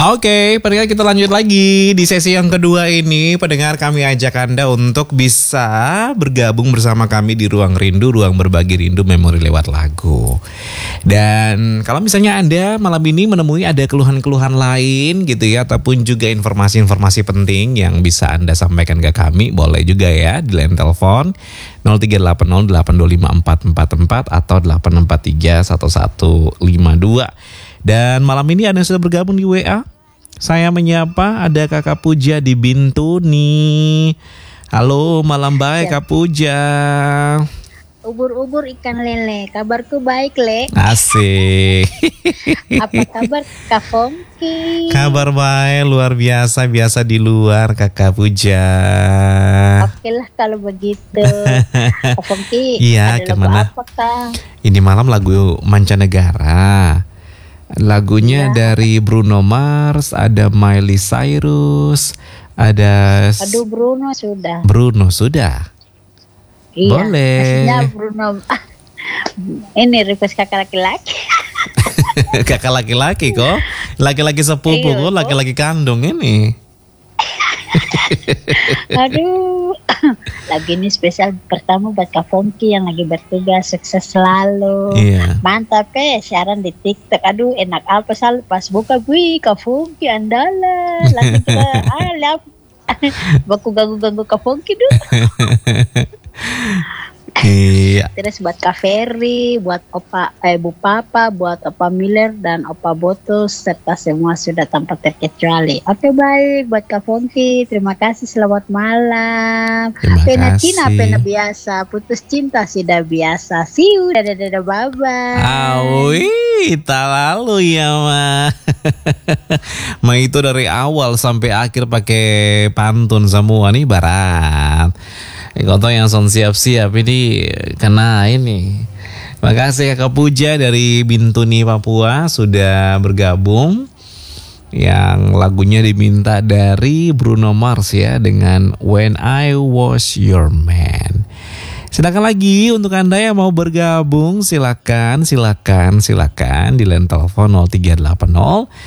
Oke, pendengar kita lanjut lagi di sesi yang kedua ini. Pendengar, kami ajak Anda untuk bisa bergabung bersama kami di Ruang Rindu, Ruang Berbagi Rindu Memori lewat lagu. Dan kalau misalnya Anda malam ini menemui ada keluhan-keluhan lain gitu ya, ataupun juga informasi-informasi penting yang bisa Anda sampaikan ke kami, boleh juga ya di line telepon 0380825444 atau 8431152. Dan malam ini Anda sudah bergabung di WA. Saya menyapa, ada Kakak Puja di Bintuni. Halo, malam baik Kak Puja. Ubur-ubur ikan lele, kabarku baik, Le. Asik. Apa kabar Kak Fongki? Kabar baik, luar biasa, biasa di luar Kakak Puja. Oke lah kalau begitu. Kak Fongki, Iya, ada lagu kemana? apa, Kak? Ini malam lagu mancanegara. Lagunya dari Bruno Mars, ada Miley Cyrus, ada Aduh, Bruno sudah. Bruno sudah. Iya, Boleh. maksudnya Bruno. Ini request kakak laki-laki. Kakak laki-laki kok. Laki-laki sepupu Iya, kok, laki-laki kandung ini. Aduh, lagi ini spesial pertama buat Kak Fongki yang lagi bertugas, sukses selalu. Iya. Mantap siaran di TikTok. Aduh, enak apa selalu pas buka, wih Kak Fongki andalan. Langsung kita lihat. Baku ganggu-ganggu Kak Fongki dulu. Iya. Terus buat Kak Ferry, buat Opa Bu Papa, buat Opa Miller dan Opa Botus serta semua sudah tanpa terkecuali. Oke, baik buat Kak Fongki. Terima kasih, selamat malam. Terima Pena kasih. Cina, pena biasa, putus cinta sudah biasa. See you, dadah bye bye. Awi, tak lalu ya Ma. Ma itu dari awal sampai akhir pakai pantun semua nih barat. Koto yang son siap-siap ini kena ini. Makasih Kakak Puja dari Bintuni Papua sudah bergabung. Yang lagunya diminta dari Bruno Mars ya dengan When I Was Your Man. Sedangkan lagi untuk Anda yang mau bergabung silakan di line telepon 0380